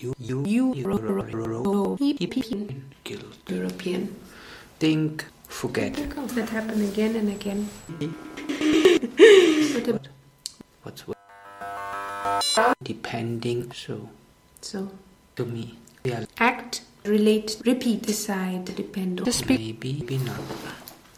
European. Think, forget. That happen again and again. What's depending, so to me. Act, relate, repeat, decide, depend on. Maybe not.